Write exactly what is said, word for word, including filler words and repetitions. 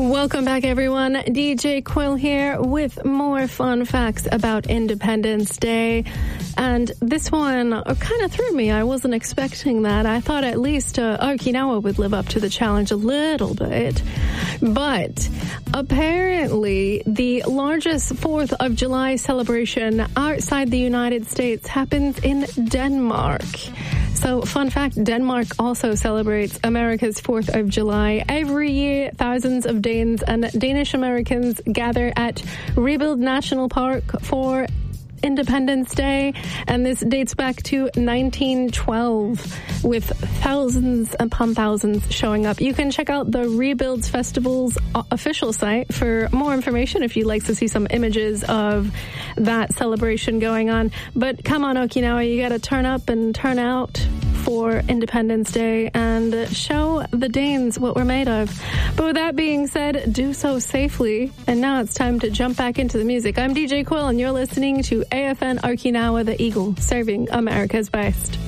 Welcome back, everyone. D J Quill here with more fun facts about Independence Day. And this one kind of threw me. I wasn't expecting that. I thought at least uh, Okinawa would live up to the challenge a little bit. But apparently, the largest fourth of July celebration outside the United States happens in Denmark. So, fun fact, Denmark also celebrates America's fourth of July. Every year, thousands of Danes and Danish Americans gather at Rebild National Park for Independence Day, and this dates back to nineteen twelve, with thousands upon thousands showing up. You can check out the Rebuilds Festival's official site for more information if you'd like to see some images of that celebration going on. But come on, Okinawa, you gotta turn up and turn out for Independence Day and show the Danes what we're made of. But with that being said, do so safely. And now it's time to jump back into the music. I'm D J Quill, and you're listening to A F N Okinawa, the Eagle, serving America's best.